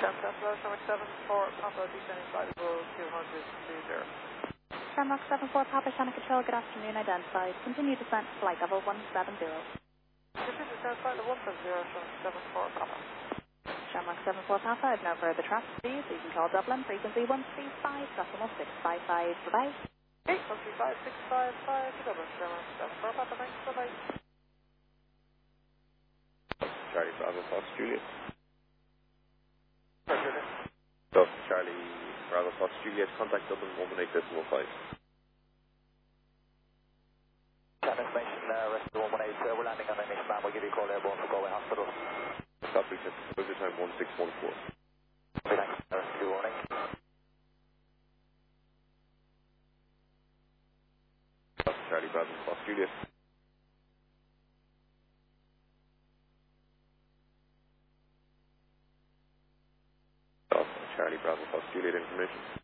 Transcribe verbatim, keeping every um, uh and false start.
Shamrock seven four, Papa, descending flight level two hundred two zero. Shamrock seven four, Papa, Channel Control, good afternoon, identified. Continue descent, flight level one seven zero. Continue descent, flight level one seven zero, Shamrock seven four, Papa. Shamrock seven four, Papa, I've no further traffic for you, so you can call Dublin, frequency one three five, decimal six five five, bye-bye. Okay, one three five six five five, Dublin, Shamrock seven four, Papa, thanks, bye-bye. Charlie Bravo Fox Juliet. Roger. So, Charlie Bravo Fox Juliet, contact Dublin one one eight decimal five. That information, uh, rest of the one one eight, uh, we're landing on the next man, we'll give you a call airborne for Galway Hospital. Copy, delivery time one six one four. Okay, thanks, uh, good warning. Charlie Bravo Fox Juliet. Charlie Bravo Fox Juliet information.